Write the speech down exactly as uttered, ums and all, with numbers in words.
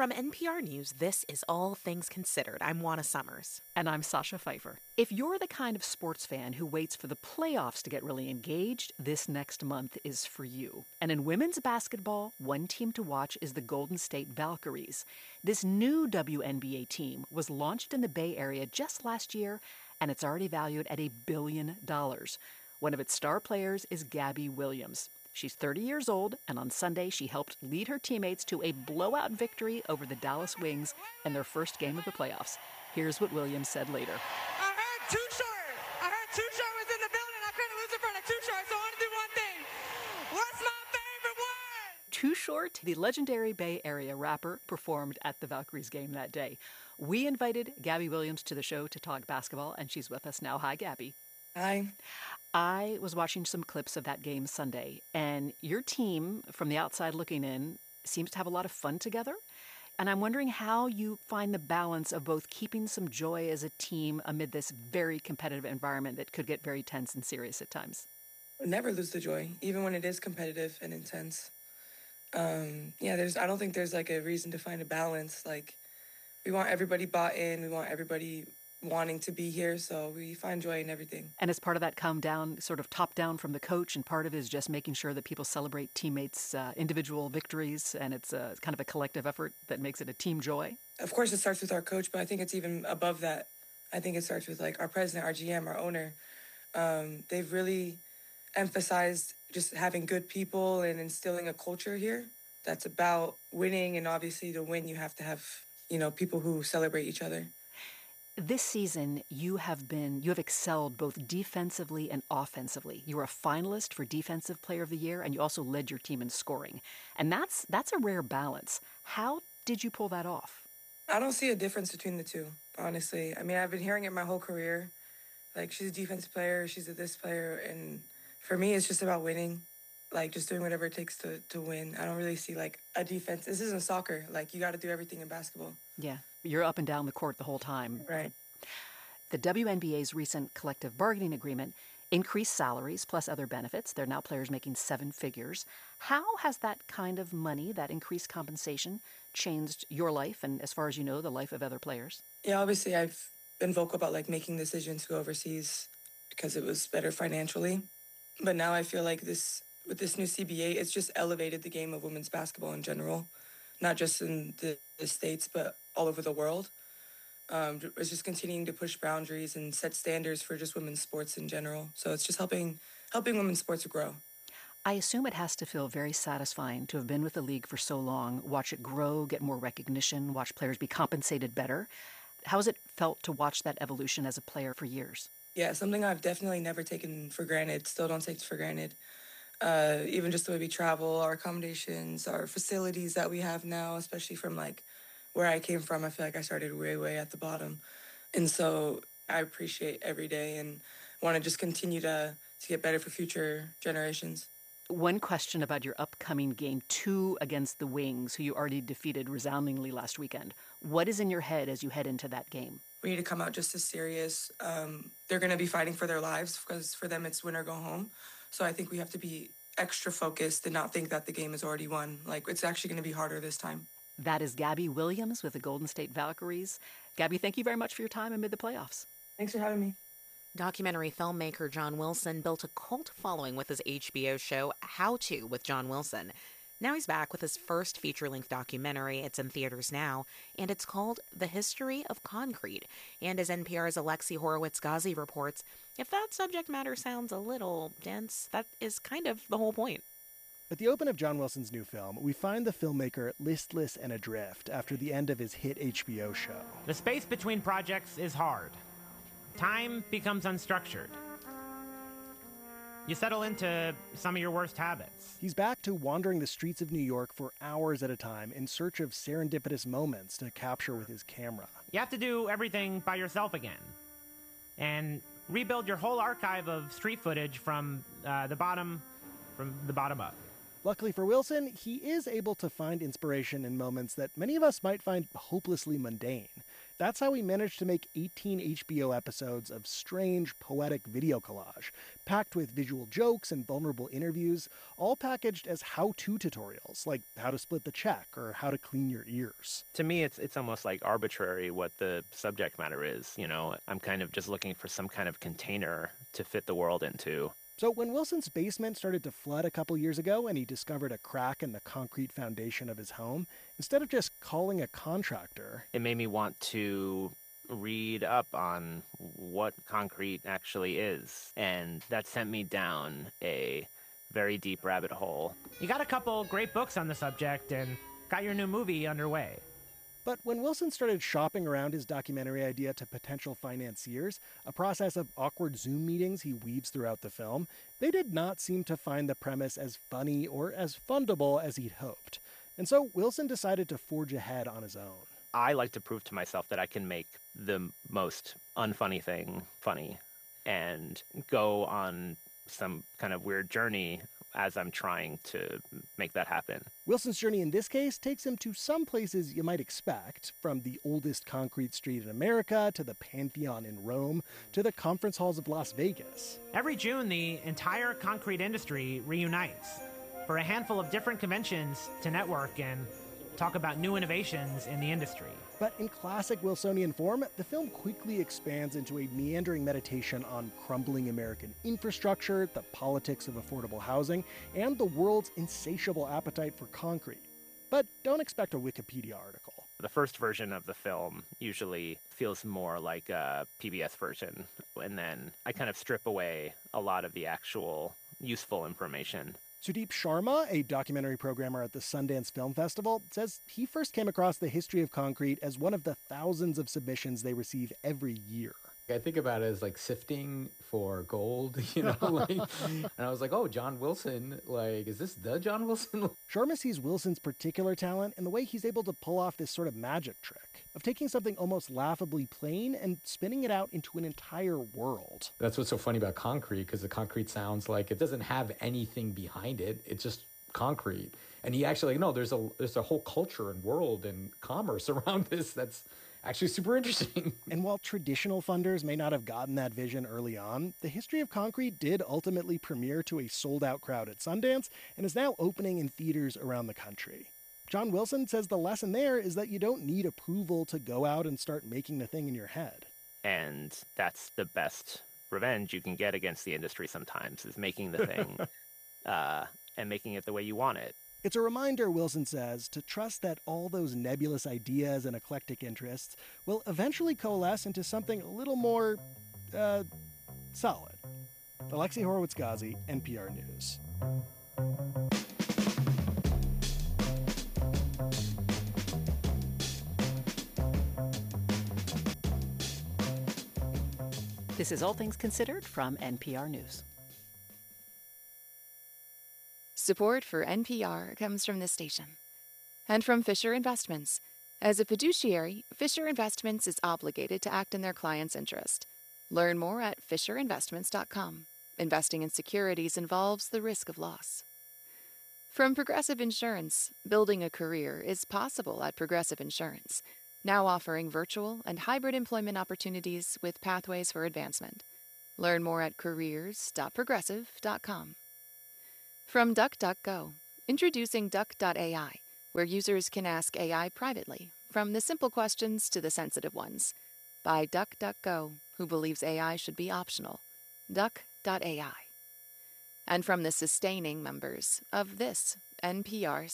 From N P R News, this is All Things Considered. I'm Juana Summers. And I'm Sasha Pfeiffer. If you're the kind of sports fan who waits for the playoffs to get really engaged, this next month is for you. And in women's basketball, one team to watch is the Golden State Valkyries. This new W N B A team was launched in the Bay Area just last year, and it's already valued at a billion dollars. One of its star players is Gabby Williams. She's thirty years old, and on Sunday she helped lead her teammates to a blowout victory over the Dallas Wings in their first game of the playoffs. Here's what Williams said later. I heard Too Short. I heard Too Short was in the building. I couldn't lose in front of Too Short, so I want to do one thing. What's my favorite word? Too Short, the legendary Bay Area rapper, performed at the Valkyries game that day. We invited Gabby Williams to the show to talk basketball, and she's with us now. Hi, Gabby. Hi. I was watching some clips of that game Sunday, and your team, from the outside looking in, seems to have a lot of fun together. And I'm wondering how you find the balance of both keeping some joy as a team amid this very competitive environment that could get very tense and serious at times. Never lose the joy, even when it is competitive and intense. Um, yeah, there's. I don't think there's like a reason to find a balance. Like, we want everybody bought in. We want everybody wanting to be here, so we find joy in everything. And as part of that come down, sort of top down from the coach, and part of it is just making sure that people celebrate teammates' uh, individual victories, and it's a, kind of a collective effort that makes it a team joy. Of course, it starts with our coach, but I think it's even above that. I think it starts with like our president, our G M, our owner. Um, they've really emphasized just having good people and instilling a culture here that's about winning, and obviously to win, you have to have, you know, people who celebrate each other. This season, you have been, you have excelled both defensively and offensively. You were a finalist for Defensive Player of the Year, and you also led your team in scoring. And that's that's a rare balance. How did you pull that off? I don't see a difference between the two, honestly. I mean, I've been hearing it my whole career. Like, she's a defensive player, she's a this player, and for me, it's just about winning. Like, just doing whatever it takes to, to win. I don't really see, like, a defense. This isn't soccer. Like, you got to do everything in basketball. Yeah. You're up and down the court the whole time. Right. The W N B A's recent collective bargaining agreement increased salaries plus other benefits. There are now players making seven figures. How has that kind of money, that increased compensation, changed your life and, as far as you know, the life of other players? Yeah, obviously I've been vocal about, like, making decisions to go overseas because it was better financially. But now I feel like this, with this new C B A, it's just elevated the game of women's basketball in general, not just in the, the States, but all over the world. Um, it's just continuing to push boundaries and set standards for just women's sports in general. So it's just helping helping women's sports grow. I assume it has to feel very satisfying to have been with the league for so long, watch it grow, get more recognition, watch players be compensated better. How has it felt to watch that evolution as a player for years? Yeah, something I've definitely never taken for granted, still don't take for granted. Uh, even just the way we travel, our accommodations, our facilities that we have now, especially from like where I came from, I feel like I started way, way at the bottom. And so I appreciate every day and want to just continue to, to get better for future generations. One question about your upcoming game two against the Wings, who you already defeated resoundingly last weekend. What is in your head as you head into that game? We need to come out just as serious. Um, they're going to be fighting for their lives because for them it's win or go home. So I think we have to be extra focused and not think that the game is already won. Like, it's actually going to be harder this time. That is Gabby Williams with the Golden State Valkyries. Gabby, thank you very much for your time amid the playoffs. Thanks for having me. Documentary filmmaker John Wilson built a cult following with his H B O show How To with John Wilson. Now he's back with his first feature-length documentary. It's in theaters now, and it's called The History of Concrete. And as N P R's Alexi Horowitz-Ghazi reports, if that subject matter sounds a little dense, that is kind of the whole point. At the open of John Wilson's new film, we find the filmmaker listless and adrift after the end of his hit H B O show. The space between projects is hard. Time becomes unstructured. You settle into some of your worst habits. He's back to wandering the streets of New York for hours at a time in search of serendipitous moments to capture with his camera. You have to do everything by yourself again. And rebuild your whole archive of street footage from uh, the bottom, from the bottom up. Luckily for Wilson, he is able to find inspiration in moments that many of us might find hopelessly mundane. That's how he managed to make eighteen H B O episodes of strange, poetic video collage, packed with visual jokes and vulnerable interviews, all packaged as how-to tutorials, like how to split the check or how to clean your ears. To me, it's it's almost like arbitrary what the subject matter is, you know? I'm kind of just looking for some kind of container to fit the world into. So when Wilson's basement started to flood a couple years ago and he discovered a crack in the concrete foundation of his home, instead of just calling a contractor, it made me want to read up on what concrete actually is. And that sent me down a very deep rabbit hole. You got a couple great books on the subject and got your new movie underway. But when Wilson started shopping around his documentary idea to potential financiers, a process of awkward Zoom meetings he weaves throughout the film, they did not seem to find the premise as funny or as fundable as he'd hoped. And so Wilson decided to forge ahead on his own. I like to prove to myself that I can make the most unfunny thing funny and go on some kind of weird journey as I'm trying to make that happen. Wilson's journey in this case takes him to some places you might expect, from the oldest concrete street in America to the Pantheon in Rome to the conference halls of Las Vegas. Every June, the entire concrete industry reunites for a handful of different conventions to network and talk about new innovations in the industry. But in classic Wilsonian form, the film quickly expands into a meandering meditation on crumbling American infrastructure, the politics of affordable housing, and the world's insatiable appetite for concrete. But don't expect a Wikipedia article. The first version of the film usually feels more like a P B S version, and then I kind of strip away a lot of the actual useful information. Sudeep Sharma, a documentary programmer at the Sundance Film Festival, says he first came across the history of concrete as one of the thousands of submissions they receive every year. I think about it as like sifting for gold, you know, like, and I was like, oh, John Wilson, like, is this the John Wilson? Sharma sees Wilson's particular talent in the way he's able to pull off this sort of magic trick of taking something almost laughably plain and spinning it out into an entire world. That's what's so funny about concrete, because the concrete sounds like it doesn't have anything behind it. It's just concrete. And he actually, no, there's a there's a whole culture and world and commerce around this that's actually super interesting. And while traditional funders may not have gotten that vision early on, the history of concrete did ultimately premiere to a sold-out crowd at Sundance and is now opening in theaters around the country. John Wilson says the lesson there is that you don't need approval to go out and start making the thing in your head. And that's the best revenge you can get against the industry sometimes, is making the thing uh, and making it the way you want it. It's a reminder, Wilson says, to trust that all those nebulous ideas and eclectic interests will eventually coalesce into something a little more, uh, solid. Alexi Horowitz-Ghazi, N P R News. This is All Things Considered from N P R News. Support for N P R comes from this station and from Fisher Investments. As a fiduciary, Fisher Investments is obligated to act in their client's interest. Learn more at fisher investments dot com. Investing in securities involves the risk of loss. From Progressive Insurance, building a career is possible at Progressive Insurance, now offering virtual and hybrid employment opportunities with pathways for advancement. Learn more at careers dot progressive dot com. From DuckDuckGo, introducing Duck dot A I, where users can ask A I privately, from the simple questions to the sensitive ones. By DuckDuckGo, who believes A I should be optional. Duck dot A I. And from the sustaining members of this N P R